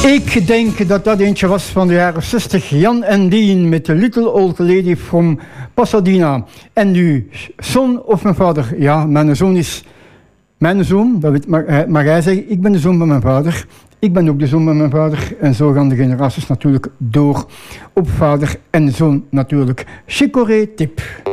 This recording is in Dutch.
Ik denk dat dat eentje was van de jaren 60. Jan en Dean met The Little Old Lady from Pasadena. En nu, zoon of mijn vader? Ja, mijn zoon is mijn zoon. Dat weet maar hij zeggen, ik ben de zoon van mijn vader. Ik ben ook de zoon van mijn vader. En zo gaan de generaties natuurlijk door op vader en zoon natuurlijk. Chicorée tip.